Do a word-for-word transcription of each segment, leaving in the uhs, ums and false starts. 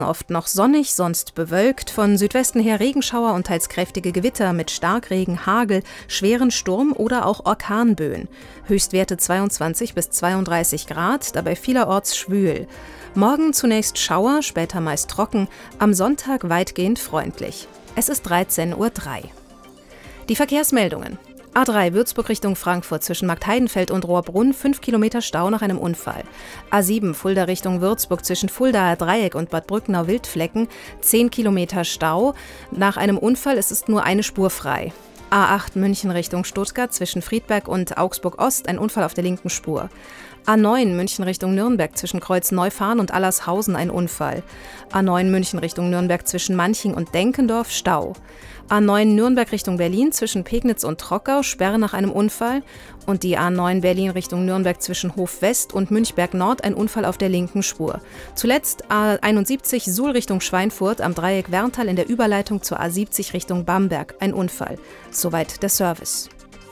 Oft noch sonnig, sonst bewölkt, von Südwesten her Regenschauer und teils kräftige Gewitter mit Starkregen, Hagel, schweren Sturm oder auch Orkanböen. Höchstwerte zweiundzwanzig bis zweiunddreißig Grad, dabei vielerorts schwül. Morgen zunächst Schauer, später meist trocken, am Sonntag weitgehend freundlich. Es ist dreizehn Uhr drei. Die Verkehrsmeldungen. A drei Würzburg Richtung Frankfurt zwischen Marktheidenfeld und Rohrbrunn, fünf Kilometer Stau nach einem Unfall. A sieben Fulda Richtung Würzburg zwischen Fuldaer Dreieck und Bad Brücknau-Wildflecken, zehn Kilometer Stau. Nach einem Unfall ist es nur eine Spur frei. A acht München Richtung Stuttgart zwischen Friedberg und Augsburg Ost, ein Unfall auf der linken Spur. A neun München Richtung Nürnberg zwischen Kreuz-Neufahren und Allershausen, ein Unfall. A neun München Richtung Nürnberg zwischen Manching und Denkendorf, Stau. A neun Nürnberg Richtung Berlin zwischen Pegnitz und Trockau, Sperre nach einem Unfall. Und die A neun Berlin Richtung Nürnberg zwischen Hof West und Münchberg Nord, ein Unfall auf der linken Spur. Zuletzt A einundsiebzig Suhl Richtung Schweinfurt am Dreieck Werntal in der Überleitung zur A siebzig Richtung Bamberg, ein Unfall. Soweit der Service.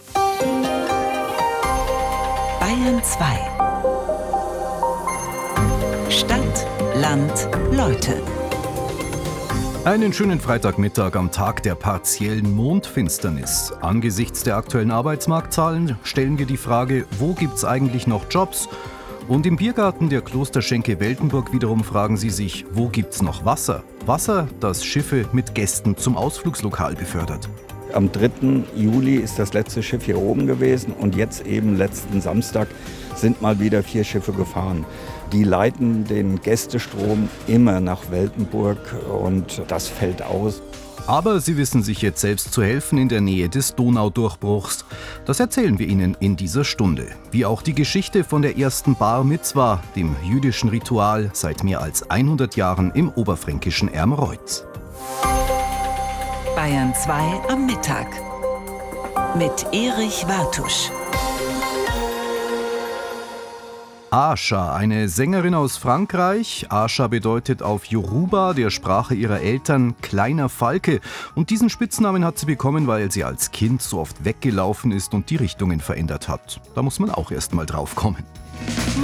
Bayern zwei. Stadt, Land, Leute. Einen schönen Freitagmittag am Tag der partiellen Mondfinsternis. Angesichts der aktuellen Arbeitsmarktzahlen stellen wir die Frage, wo gibt's eigentlich noch Jobs? Und im Biergarten der Klosterschenke Weltenburg wiederum fragen sie sich, wo gibt's noch Wasser? Wasser, das Schiffe mit Gästen zum Ausflugslokal befördert. Am dritten Juli ist das letzte Schiff hier oben gewesen und jetzt eben letzten Samstag sind mal wieder vier Schiffe gefahren. Die leiten den Gästestrom immer nach Weltenburg und das fällt aus. Aber sie wissen sich jetzt selbst zu helfen in der Nähe des Donaudurchbruchs. Das erzählen wir Ihnen in dieser Stunde. Wie auch die Geschichte von der ersten Bar Mitzwa, dem jüdischen Ritual seit mehr als hundert Jahren im oberfränkischen Ermreuth. Bayern zwei am Mittag mit Erich Wartusch. Ascha, eine Sängerin aus Frankreich. Ascha bedeutet auf Yoruba, der Sprache ihrer Eltern, kleiner Falke. Und diesen Spitznamen hat sie bekommen, weil sie als Kind so oft weggelaufen ist und die Richtungen verändert hat. Da muss man auch erst mal drauf kommen.